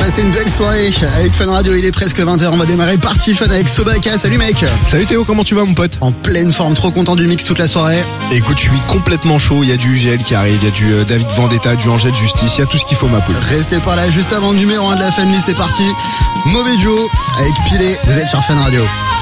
passer une belle soirée avec Fun Radio. Il est presque 20h, on va démarrer Party Fun avec Sobaka. Salut mec. Salut Théo, comment tu vas mon pote? En pleine forme, trop content du mix toute la soirée. Écoute, je suis complètement chaud, il y a du UGL qui arrive, il y a du David Vendetta, du Angèle Justice, il y a tout ce qu'il faut ma poule. Restez par là juste avant le numéro 1 de la Family, c'est parti. Mauvais Joe avec Pilé, vous êtes sur Fun Radio.